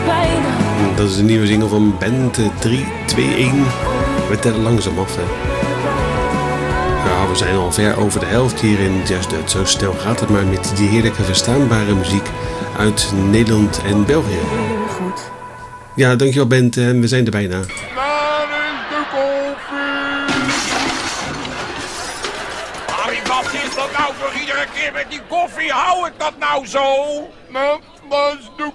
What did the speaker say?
Dat is de nieuwe single van Band 321. We tellen langzaam af, hè. Ja, we zijn al ver over de helft hier in Jazz Dutch. Zo snel gaat het maar met die heerlijke verstaanbare muziek uit Nederland en België. Goed. Ja, dankjewel Bent. We zijn er bijna. Waar is de koffie? Harry, wat is dat nou voor iedere keer met die koffie? Hou ik dat nou zo? Nou, waar is de